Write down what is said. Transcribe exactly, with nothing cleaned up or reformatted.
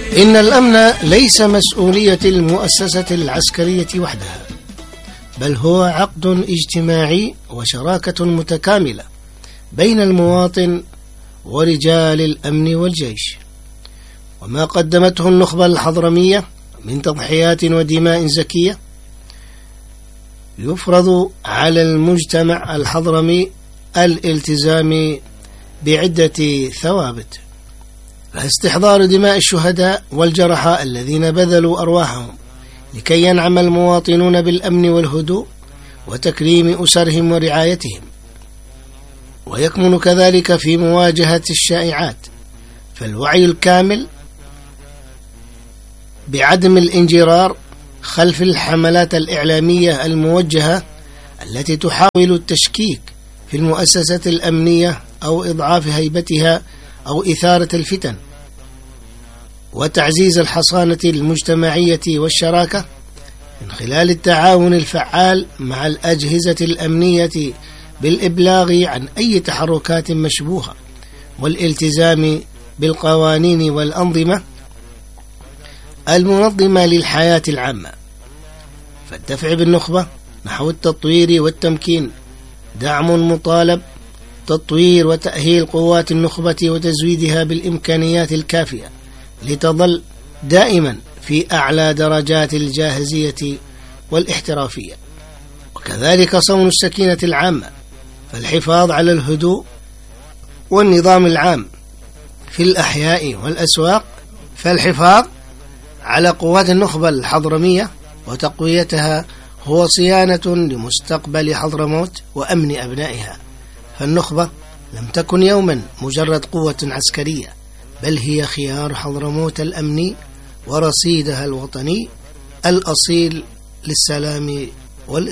إن الأمن ليس مسؤولية المؤسسة العسكرية وحدها، بل هو عقد اجتماعي وشراكة متكاملة بين المواطن ورجال الأمن والجيش. وما قدمته النخبة الحضرمية من تضحيات ودماء زكية يفرض على المجتمع الحضرمي الالتزام بعدة ثوابت: استحضار دماء الشهداء والجرحى الذين بذلوا أرواحهم لكي ينعم المواطنون بالأمن والهدوء وتكريم أسرهم ورعايتهم، ويكمن كذلك في مواجهة الشائعات، فالوعي الكامل بعدم الانجرار خلف الحملات الإعلامية الموجهة التي تحاول التشكيك في المؤسسة الأمنية أو إضعاف هيبتها أو إثارة الفتن، وتعزيز الحصانة المجتمعية والشراكة من خلال التعاون الفعال مع الأجهزة الأمنية بالإبلاغ عن أي تحركات مشبوهة والالتزام بالقوانين والأنظمة المنظمة للحياة العامة. فالدفع بالنخبة نحو التطوير والتمكين دعم مطالب: تطوير وتأهيل قوات النخبة وتزويدها بالإمكانيات الكافية لتظل دائما في أعلى درجات الجاهزية والاحترافية، وكذلك صون السكينة العامة، فالحفاظ على الهدوء والنظام العام في الأحياء والأسواق، فالحفاظ على قوات النخبة الحضرمية وتقويتها هو صيانة لمستقبل حضرموت وأمن أبنائها. فالنخبة لم تكن يوما مجرد قوة عسكرية، بل هي خيار حضرموت الأمني ورصيدها الوطني الأصيل للسلام والإصلاح.